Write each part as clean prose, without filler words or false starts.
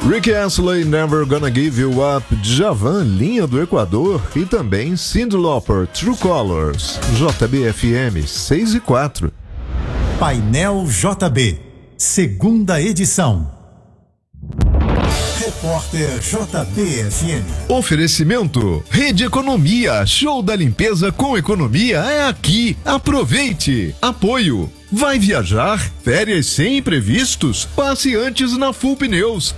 Rick Astley, Never Gonna Give You Up, Djavan, Linha do Equador e também Cyndi Lauper, True Colors. JBFM 6 e 4. Painel JB, segunda edição. Repórter JBFM. Oferecimento: Rede Economia, show da limpeza com economia é aqui. Aproveite. Apoio: vai viajar? Férias sem imprevistos? Passe antes na Full Pneus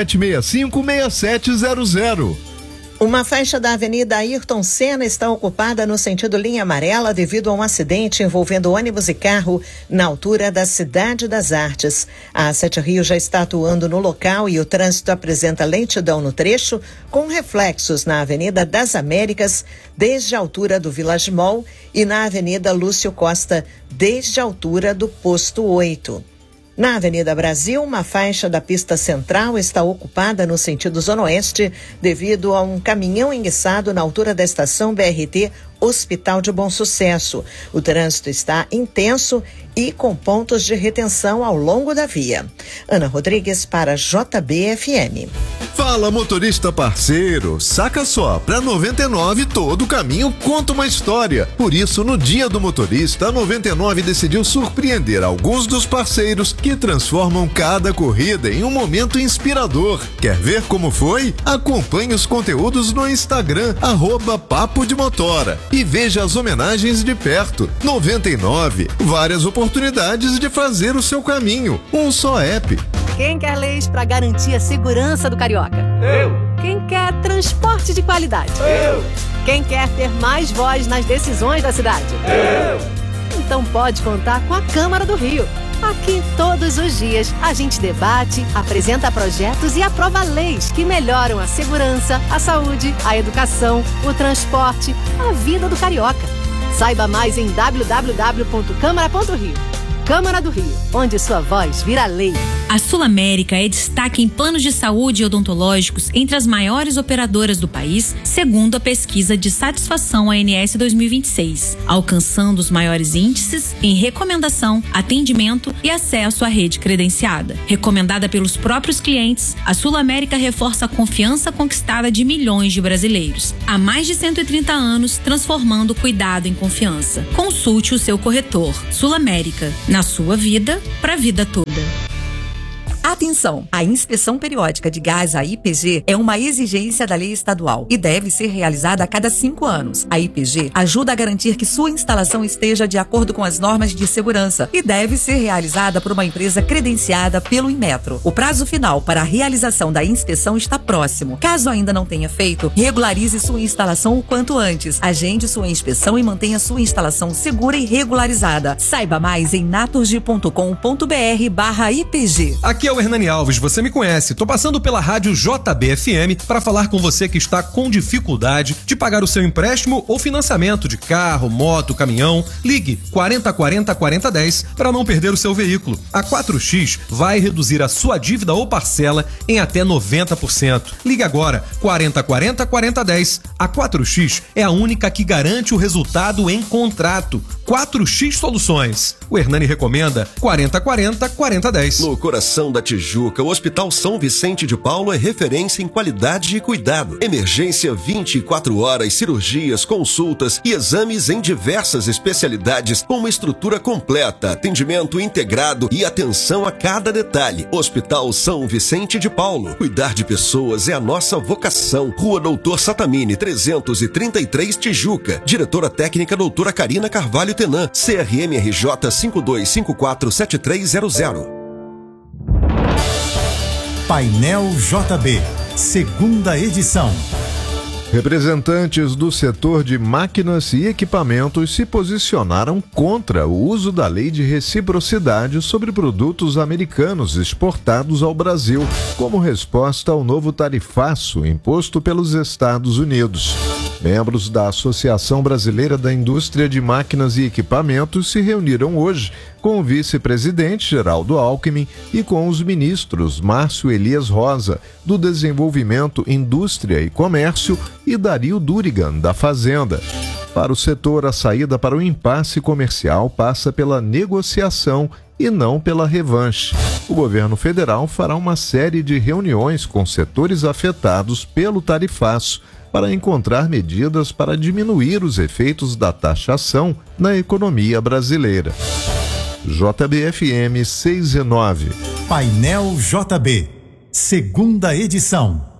2765-6700. Uma faixa da Avenida Ayrton Senna está ocupada no sentido linha amarela devido a um acidente envolvendo ônibus e carro na altura da Cidade das Artes. A Sete Rios já está atuando no local e o trânsito apresenta lentidão no trecho, com reflexos na Avenida das Américas, desde a altura do Village Mall, e na Avenida Lúcio Costa, desde a altura do Posto 8. Na Avenida Brasil, uma faixa da pista central está ocupada no sentido zona oeste devido a um caminhão enguiçado na altura da estação BRT Hospital de Bom Sucesso. O trânsito está intenso e com pontos de retenção ao longo da via. Ana Rodrigues para JBFM. Fala, motorista parceiro, saca só, pra 99 todo caminho conta uma história. Por isso, no Dia do Motorista, a 99 decidiu surpreender alguns dos parceiros que transformam cada corrida em um momento inspirador. Quer ver como foi? Acompanhe os conteúdos no Instagram, @Papo de Motora, e veja as homenagens de perto. 99, várias oportunidades de fazer o seu caminho. Um só app. Quem quer leis para garantir a segurança do carioca? Eu. Quem quer transporte de qualidade? Eu. Quem quer ter mais voz nas decisões da cidade? Eu. Então pode contar com a Câmara do Rio. Aqui, todos os dias, a gente debate, apresenta projetos e aprova leis que melhoram a segurança, a saúde, a educação, o transporte, a vida do carioca. Saiba mais em www.câmara.rio. Câmara do Rio, onde sua voz vira lei. A Sul América é destaque em planos de saúde e odontológicos entre as maiores operadoras do país, segundo a pesquisa de satisfação ANS 2026, alcançando os maiores índices em recomendação, atendimento e acesso à rede credenciada. Recomendada pelos próprios clientes, a Sul América reforça a confiança conquistada de milhões de brasileiros. Há mais de 130 anos, transformando o cuidado em confiança. Consulte o seu corretor. Sul América. Na sua vida, para a vida toda. Atenção! A inspeção periódica de gás, a IPG, é uma exigência da lei estadual e deve ser realizada a cada 5 anos. A IPG ajuda a garantir que sua instalação esteja de acordo com as normas de segurança e deve ser realizada por uma empresa credenciada pelo Inmetro. O prazo final para a realização da inspeção está próximo. Caso ainda não tenha feito, regularize sua instalação o quanto antes. Agende sua inspeção e mantenha sua instalação segura e regularizada. Saiba mais em naturgy.com.br/IPG. Aqui é o Hernani Alves, você me conhece. Tô passando pela rádio JBFM para falar com você que está com dificuldade de pagar o seu empréstimo ou financiamento de carro, moto, caminhão. Ligue 4040-4010 para não perder o seu veículo. A 4X vai reduzir a sua dívida ou parcela em até 90%. Ligue agora 4040-4010. A 4X é a única que garante o resultado em contrato. 4X Soluções. O Hernani recomenda 4040-4010. No coração da Tijuca, o Hospital São Vicente de Paulo é referência em qualidade e cuidado. Emergência 24 horas, cirurgias, consultas e exames em diversas especialidades com uma estrutura completa, atendimento integrado e atenção a cada detalhe. Hospital São Vicente de Paulo. Cuidar de pessoas é a nossa vocação. Rua Doutor Satamini, 333 Tijuca. Diretora técnica doutora Karina Carvalho Tenan. CRMRJ 52547300. Painel JB, segunda edição. Representantes do setor de máquinas e equipamentos se posicionaram contra o uso da lei de reciprocidade sobre produtos americanos exportados ao Brasil, como resposta ao novo tarifaço imposto pelos Estados Unidos. Membros da Associação Brasileira da Indústria de Máquinas e Equipamentos se reuniram hoje com o vice-presidente Geraldo Alckmin e com os ministros Márcio Elias Rosa, do Desenvolvimento, Indústria e Comércio, e Dario Durigan, da Fazenda. Para o setor, a saída para o impasse comercial passa pela negociação e não pela revanche. O governo federal fará uma série de reuniões com setores afetados pelo tarifaço para encontrar medidas para diminuir os efeitos da taxação na economia brasileira. JBFM 6 e 9. Painel JB, segunda edição.